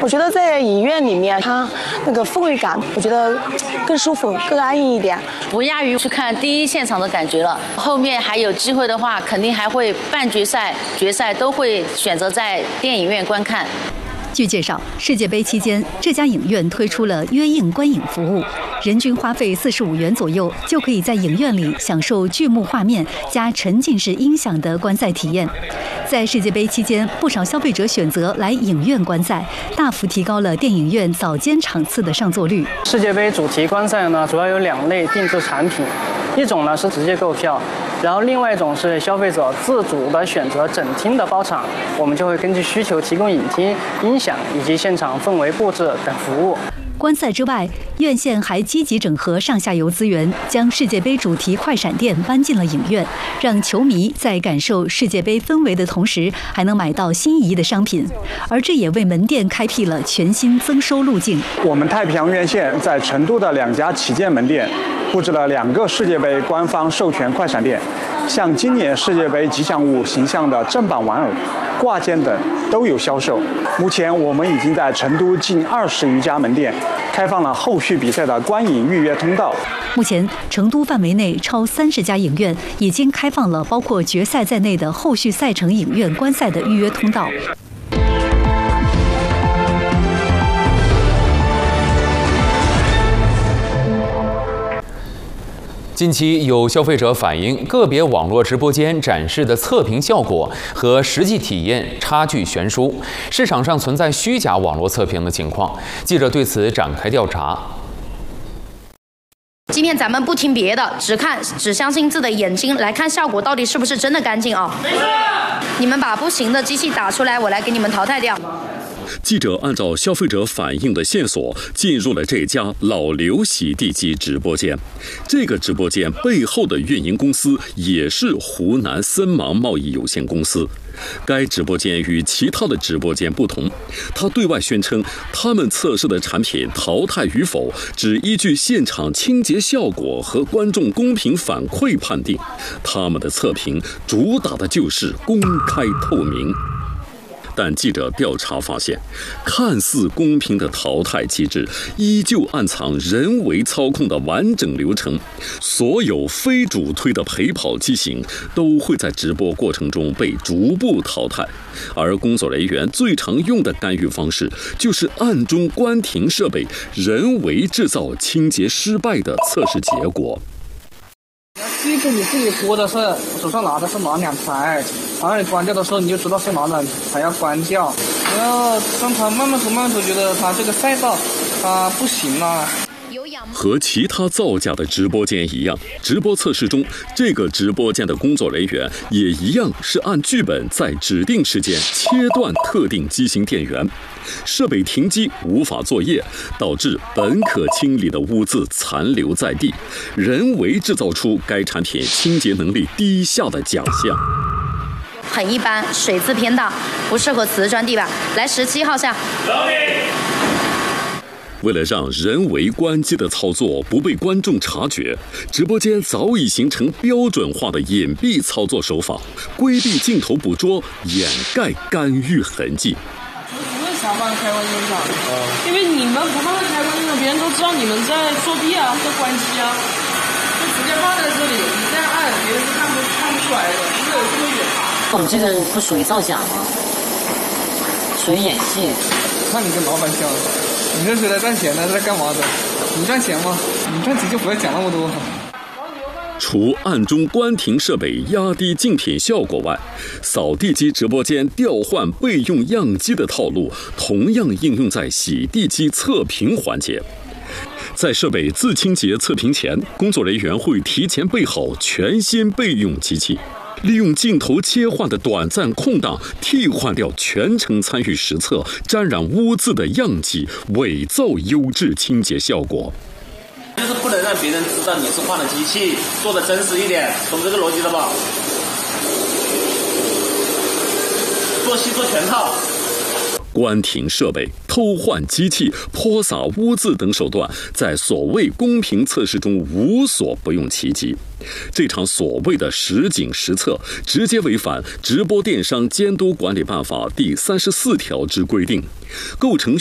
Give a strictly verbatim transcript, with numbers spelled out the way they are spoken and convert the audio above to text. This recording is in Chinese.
我觉得在影院里面，它那个氛围感，我觉得更舒服、更安逸一点， 不亚于去看第一现场的感觉了。后面还有机会的话，肯定还会半决赛、决赛都会选择在电影院观看。 据介绍，世界杯期间，这家影院推出了约映观影服务，人均花费四十五元左右，就可以在影院里享受巨幕画面加沉浸式音响的观赛体验。在世界杯期间，不少消费者选择来影院观赛，大幅提高了电影院早间场次的上座率。 世界杯主题观赛呢，主要有两类定制产品，一种呢是直接购票，然后另外一种是消费者自主的选择整厅的包场，我们就会根据需求提供影厅、音响以及现场氛围布置等服务。 观赛之外，院线还积极整合上下游资源，将世界杯主题快闪店搬进了影院，让球迷在感受世界杯氛围的同时，还能买到心仪的商品。而这也为门店开辟了全新增收路径。 我们太平洋院线在成都的两家旗舰门店布置了两个世界杯官方授权快闪店，像今年世界杯吉祥物形象的正版玩偶、挂件等都有销售。目前我们已经在成都近二十余家门店开放了后续比赛的观影预约通道。 目前，成都范围内超三十家影院已经开放了包括决赛在内的后续赛程影院观赛的预约通道。 近期有消费者反映，个别网络直播间展示的测评效果和实际体验差距悬殊，市场上存在虚假网络测评的情况。记者对此展开调查。 今天咱们不听别的，只看只相信自己的眼睛来看效果到底是不是真的干净啊！没事。你们把不行的机器打出来，我来给你们淘汰掉。 记者按照消费者反映的线索进入了这家老刘洗地机直播间。这个直播间背后的运营公司也是湖南森芒贸易有限公司。该直播间与其他的直播间不同，他对外宣称他们测试的产品淘汰与否只依据现场清洁效果和观众公平反馈判定。他们的测评主打的就是公开透明。但记者调查发现，看似公平的淘汰机制依旧暗藏人为操控的完整流程，所有非主推的陪跑机型都会在直播过程中被逐步淘汰，而工作人员最常用的干预方式就是暗中关停设备，人为制造清洁失败的测试结果。 记住你自己播的是手上拿的是哪两台，然后你关掉的时候你就知道是哪两台要关掉。然后当他慢慢走慢慢走，觉得他这个赛道他不行了。 和其他造假的直播间一样，直播测试中，这个直播间的工作人员也一样是按剧本在指定时间切断特定机型电源，设备停机无法作业，导致本可清理的污渍残留在地，人为制造出该产品清洁能力低下的假象。 很一般，水渍偏大，不适合瓷砖地板。来十七号下。 为了让人为关机的操作不被观众察觉，直播间早已形成标准化的隐蔽操作手法，规避镜头捕捉，掩盖干预痕迹。 不会想帮开关音响，因为你们不放在开关音响，别人都知道你们在作弊啊，在关机啊，就直接放在这里，你这样按，别人是看不看不出来的，因为有这么远。 你这个不属于造假吗？属于演戏。 那你跟老板讲。你这是来赚钱的，是在干嘛的？你赚钱吗？你赚钱就不要讲那么多。 除暗中关停设备压低竞品效果外，扫地机直播间调换备用样机的套路同样应用在洗地机测评环节。在设备自清洁测评前，工作人员会提前备好全新备用机器，利用镜头切换的短暂空档，替换掉全程参与实测、沾染污渍的样机，伪造优质清洁效果。 就是不能让别人知道你是换了机器，做的真实一点，懂这个逻辑了吧？做戏做全套。 关停设备、偷换机器、泼洒污渍等手段，在所谓公平测试中无所不用其极。这场所谓的实景实测，直接违反《直播电商监督管理办法》第三十四条之规定，构成